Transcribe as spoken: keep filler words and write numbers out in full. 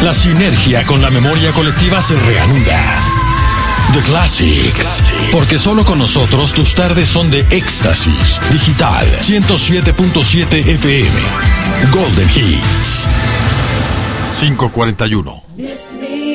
La sinergia con la memoria colectiva se reanuda. The Classics, porque solo con nosotros tus tardes son de éxtasis. Digital ciento siete punto siete F M. Golden Hits. cinco cuarenta y uno.